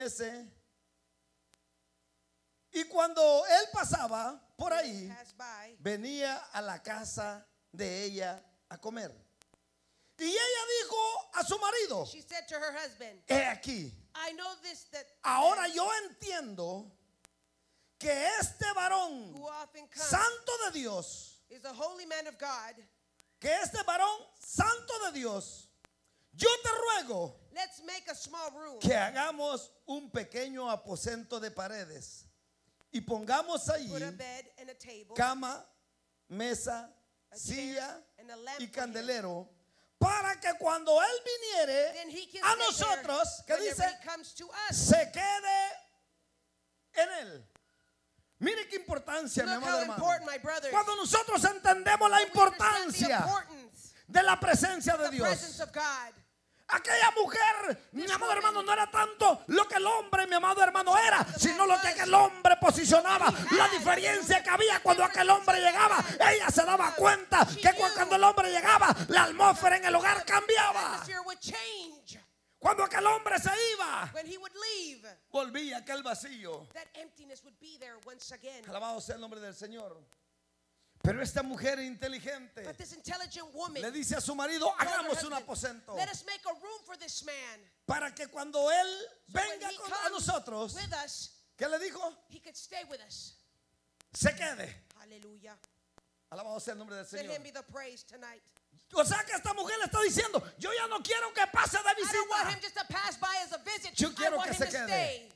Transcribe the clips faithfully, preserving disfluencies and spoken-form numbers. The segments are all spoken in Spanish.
ese. Y cuando él pasaba por ahí, venía a la casa de ella a comer. Y ella dijo a su marido, She said to her husband, he aquí, I know this that ahora yo entiendo que este varón who often comes santo de Dios, is a holy man of God. que este varón santo de Dios, yo te ruego Let's make a small room. que hagamos un pequeño aposento de paredes y pongamos allí Put a bed and a table, cama, mesa, a chair, silla and a lamp y for him. candelero, para que cuando él viniere Then he can a stay there nosotros, que whenever dice, he comes to us. se quede en él. Mire qué importancia, mi Look amado how hermano. important, my brothers. Cuando nosotros entendemos la We understand the importancia importance, de la presencia de the presence Dios. of God. Aquella mujer, mi This amado woman, hermano, no era tanto lo que el hombre, mi amado hermano, era, sino lo que aquel hombre posicionaba. La diferencia que había cuando aquel hombre llegaba, ella se daba cuenta que cuando el hombre llegaba, la atmósfera en el hogar The cambiaba. atmosphere would change Cuando aquel hombre se iba, when he would leave. volvía aquel vacío. That emptiness would be there once again. Alabado sea el nombre del Señor. Pero esta mujer inteligente But this intelligent woman le dice a su marido, told her hagamos un husband, aposento let us make a room for this man. para que cuando él So when venga he con- a comes nosotros, with us, ¿qué le dijo? he could stay with us. Se quede. Hallelujah. Alabado sea el nombre del Let Señor. him be the praise tonight. O sea que esta mujer le está diciendo, yo ya no quiero que pase de I don't want him visita. just to pass by as a visit. Yo I quiero want que him se to quede. stay.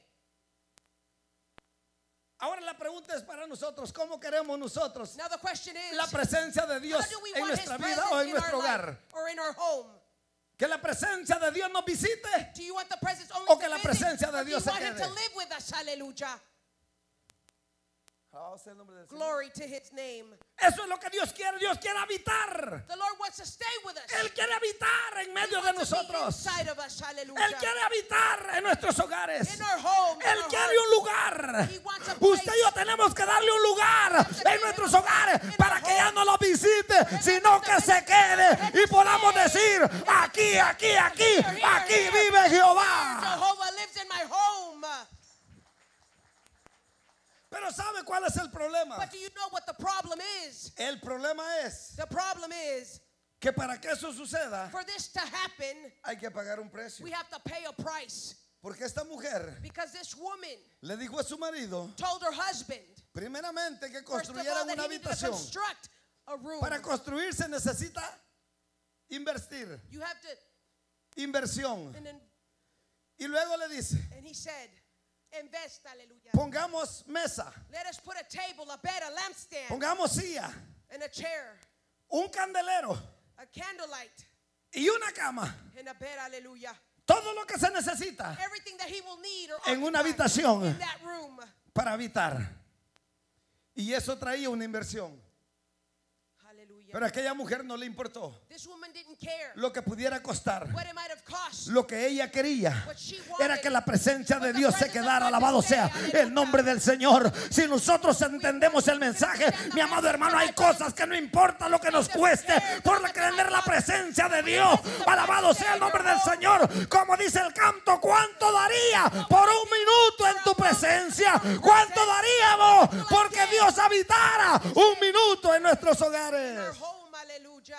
Ahora la pregunta es para nosotros, ¿cómo queremos nosotros Now the question is, la presencia de Dios how do we en want his nuestra presence vida o en in our nuestro life hogar? or in our home? Que la presencia de Dios nos visite. Do you want the presence only O que to la visit, presencia de or do Dios you se want him quede. to live with us? Hallelujah. Alabado sea el nombre del Señor. Glory to his name. Eso es lo que Dios quiere. Dios quiere habitar. The Lord wants to stay with us. Él quiere habitar en He medio de wants to be nosotros. inside of us. Hallelujah. Él quiere habitar en nuestros hogares. In our home, in Él our quiere hearts. un lugar. He wants a place. Usted y yo tenemos que darle un lugar to en give nuestros him a hogares place in para our que ya home. no lo visite, sino que se quede y podamos decir, aquí, aquí, aquí, Here, here, aquí here. vive Jehová. Jehovah lives in my home. Pero ¿sabe cuál es el problema? But do you know what the problem is? El problema es The problem is, que para que eso suceda for this to happen, hay que pagar un precio. we have to pay a price. Porque esta mujer Because this woman le dijo a su marido, told her husband, primeramente, que first of all, construyeran that una he needed to habitación. construct a room. Para construir se necesita invertir, You have to, inversión. and then, Y luego le dice, and he said, invest, hallelujah. pongamos mesa, Let us put a table, a bed, a lampstand, pongamos silla, and a chair, un candelero a candlelight, y una cama. and a bed, hallelujah. Todo lo que se necesita Everything that he will need or en una occupy habitación in that room. para habitar. Y eso traía una inversión. Hallelujah. Pero a aquella mujer no le importó This woman didn't care lo que pudiera costar. what it might have cost. Lo que ella quería What she wanted era que la presencia de was the Dios se presence of quedara. God to Alabado stay. sea Aleluya. el nombre del Señor. Si nosotros entendemos el mensaje, mi amado hermano, hay cosas que no importa lo que nos cueste por tener la presencia de Dios. Alabado sea el nombre del Señor. Como dice el canto, ¿cuánto daría por un minuto en tu presencia? ¿Cuánto daríamos porque Dios habitara un minuto en nuestros Our hogares? home, hallelujah.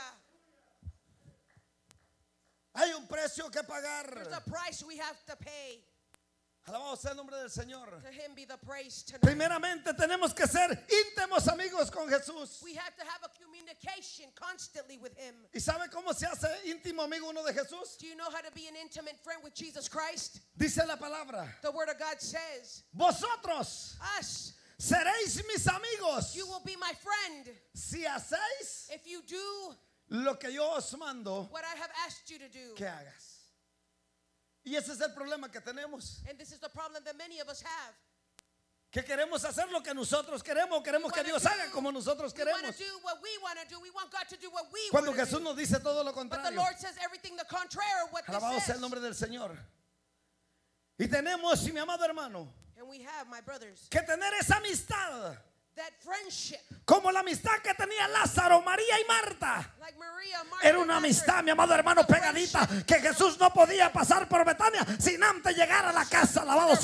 Hay un precio que pagar. There's a price we have to pay. Alabado sea el nombre del Señor. To him be the praise tonight. Primeramente tenemos que ser íntimos amigos con Jesús. We have to have a communication constantly with him. ¿Y sabe cómo se hace íntimo amigo uno de Jesús? Do you know how to be an intimate friend with Jesus Christ? Dice la palabra, The word of God says, vosotros us, seréis mis amigos you will be my friend si hacéis if you do lo que yo os mando what I have asked you to do. que hagas. Y ese es el problema que tenemos, And this is the problem that many of us have. que queremos hacer lo que nosotros queremos, queremos que wanna Dios do- haga como nosotros We want queremos. to do what we want to do. We want God to do what we Cuando want to Jesús do. nos dice todo lo But the contrario. Lord says everything the contrary of what Alabado this sea says. el nombre del Señor. Y tenemos, y mi amado hermano, And we have, my brothers, que tener esa amistad that friendship, como la amistad que tenía Lázaro, María y Marta. like Maria, Martha, Era una and amistad, Lazarus, mi amado hermano, pegadita, que Jesús no podía pasar por Betania sin antes llegar a la casa. Alabado